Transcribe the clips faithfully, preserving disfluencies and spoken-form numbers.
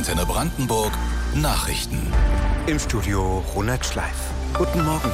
Antenne Brandenburg Nachrichten. Im Studio Ronald Schleif. Guten Morgen.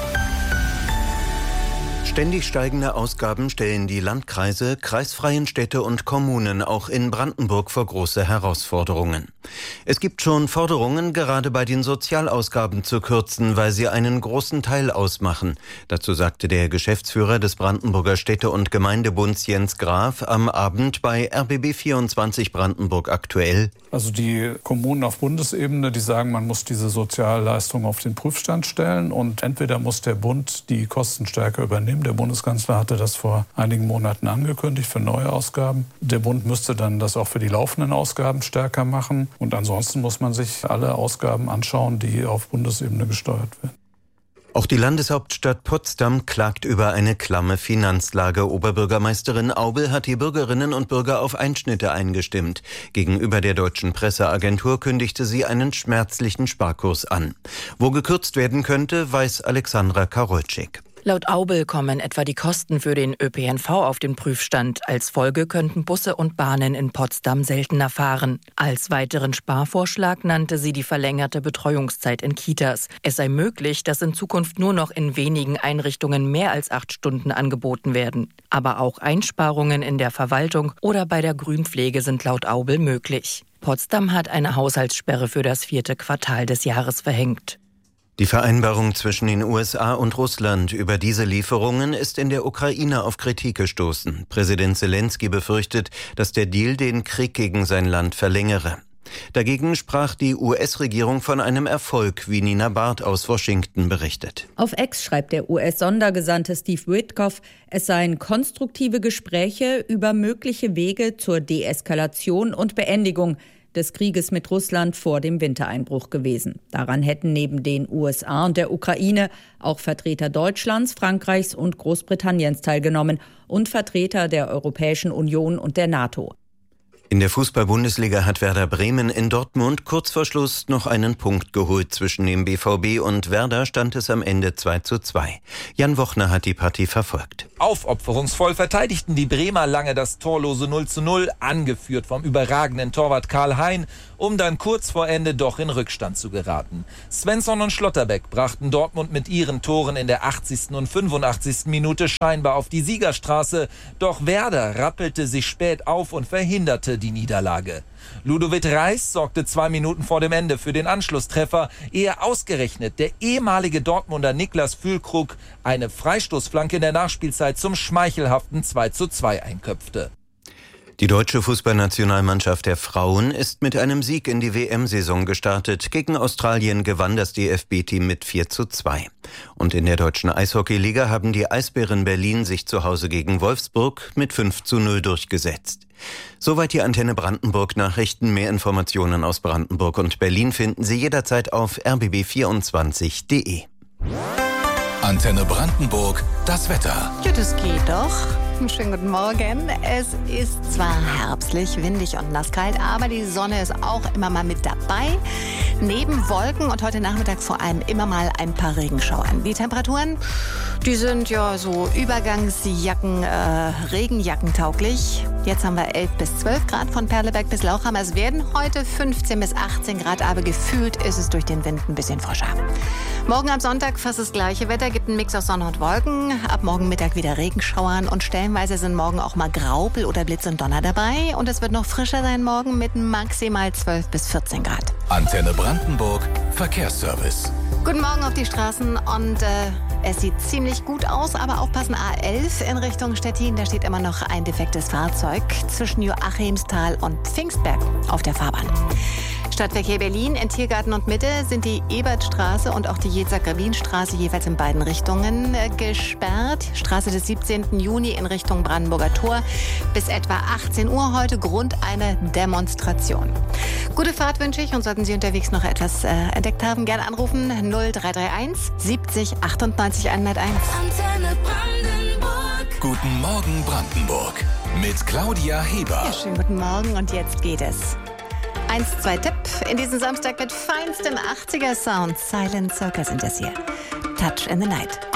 Ständig steigende Ausgaben stellen die Landkreise, kreisfreien Städte und Kommunen auch in Brandenburg vor große Herausforderungen. Es gibt schon Forderungen, gerade bei den Sozialausgaben zu kürzen, weil sie einen großen Teil ausmachen. Dazu sagte der Geschäftsführer des Brandenburger Städte- und Gemeindebunds Jens Graf am Abend bei R B B vierundzwanzig Brandenburg aktuell. Also die Kommunen auf Bundesebene, die sagen, man muss diese Sozialleistungen auf den Prüfstand stellen und entweder muss der Bund die Kosten stärker übernehmen. Der Bundeskanzler hatte das vor einigen Monaten angekündigt für neue Ausgaben. Der Bund müsste dann das auch für die laufenden Ausgaben stärker machen. Und ansonsten muss man sich alle Ausgaben anschauen, die auf Bundesebene gesteuert werden. Auch die Landeshauptstadt Potsdam klagt über eine klamme Finanzlage. Oberbürgermeisterin Aubel hat die Bürgerinnen und Bürger auf Einschnitte eingestimmt. Gegenüber der deutschen Presseagentur kündigte sie einen schmerzlichen Sparkurs an. Wo gekürzt werden könnte, weiß Alexandra Karolczyk. Laut Aubel kommen etwa die Kosten für den Ö P N V auf den Prüfstand. Als Folge könnten Busse und Bahnen in Potsdam seltener fahren. Als weiteren Sparvorschlag nannte sie die verlängerte Betreuungszeit in Kitas. Es sei möglich, dass in Zukunft nur noch in wenigen Einrichtungen mehr als acht Stunden angeboten werden. Aber auch Einsparungen in der Verwaltung oder bei der Grünpflege sind laut Aubel möglich. Potsdam hat eine Haushaltssperre für das vierte Quartal des Jahres verhängt. Die Vereinbarung zwischen den U S A und Russland über diese Lieferungen ist in der Ukraine auf Kritik gestoßen. Präsident Selenskyj befürchtet, dass der Deal den Krieg gegen sein Land verlängere. Dagegen sprach die U S-Regierung von einem Erfolg, wie Nina Barth aus Washington berichtet. Auf X schreibt der U S-Sondergesandte Steve Witkoff, es seien konstruktive Gespräche über mögliche Wege zur Deeskalation und Beendigung des Krieges mit Russland vor dem Wintereinbruch gewesen. Daran hätten neben den U S A und der Ukraine auch Vertreter Deutschlands, Frankreichs und Großbritanniens teilgenommen und Vertreter der Europäischen Union und der NATO. In der Fußball-Bundesliga hat Werder Bremen in Dortmund kurz vor Schluss noch einen Punkt geholt. Zwischen dem B V B und Werder stand es am Ende zwei zu zwei. Jan Wochner hat die Partie verfolgt. Aufopferungsvoll verteidigten die Bremer lange das torlose null zu null, angeführt vom überragenden Torwart Karl Hein, um dann kurz vor Ende doch in Rückstand zu geraten. Svensson und Schlotterbeck brachten Dortmund mit ihren Toren in der achtzigsten und fünfundachtzigsten Minute scheinbar auf die Siegerstraße. Doch Werder rappelte sich spät auf und verhinderte die Niederlage. Ludovic Reis sorgte zwei Minuten vor dem Ende für den Anschlusstreffer, ehe ausgerechnet der ehemalige Dortmunder Niklas Füllkrug eine Freistoßflanke in der Nachspielzeit zum schmeichelhaften zwei zu zwei einköpfte. Die deutsche Fußballnationalmannschaft der Frauen ist mit einem Sieg in die W M-Saison gestartet. Gegen Australien gewann das D F B-Team mit vier zu zwei. Und in der deutschen Eishockeyliga haben die Eisbären Berlin sich zu Hause gegen Wolfsburg mit fünf zu null durchgesetzt. Soweit die Antenne Brandenburg Nachrichten. Mehr Informationen aus Brandenburg und Berlin finden Sie jederzeit auf r b b vierundzwanzig punkt de. Antenne Brandenburg, das Wetter. Ja, das geht doch. Schönen guten Morgen. Es ist zwar herbstlich, windig und nasskalt, aber die Sonne ist auch immer mal mit dabei. Neben Wolken und heute Nachmittag vor allem immer mal ein paar Regenschauern. Die Temperaturen, die sind ja so Übergangsjacken, äh, Regenjacken tauglich. Jetzt haben wir elf bis zwölf Grad von Perleberg bis Lauchhammer. Es werden heute fünfzehn bis achtzehn Grad, aber gefühlt ist es durch den Wind ein bisschen frischer. Morgen am Sonntag fast das gleiche Wetter, gibt einen Mix aus Sonne und Wolken. Ab morgen Mittag wieder Regenschauern und stellenweise sind morgen auch mal Graupel oder Blitz und Donner dabei. Und es wird noch frischer sein morgen mit maximal zwölf bis vierzehn Grad. Antenne Brandenburg, Verkehrsservice. Guten Morgen auf die Straßen und äh, es sieht ziemlich gut aus, aber aufpassen, A elf in Richtung Stettin, da steht immer noch ein defektes Fahrzeug zwischen Joachimsthal und Pfingstberg auf der Fahrbahn. Stadtverkehr Berlin in Tiergarten und Mitte sind die Ebertstraße und auch die Jezak-Rabin-Straße jeweils in beiden Richtungen äh, gesperrt. Straße des siebzehnten Juni in Richtung Brandenburger Tor bis etwa achtzehn Uhr heute Grund einer Demonstration. Gute Fahrt wünsche ich und sollten Sie unterwegs noch etwas äh, entdeckt haben, gerne anrufen null drei drei eins siebzig achtundneunzig hunderteins. Antenne Brandenburg. Guten Morgen Brandenburg mit Claudia Heber. Ja, schönen guten Morgen und jetzt geht es. eins zwei Tipp in diesem Samstag mit feinstem achtziger Sound. Silent Circle sind das hier. Touch in the Night.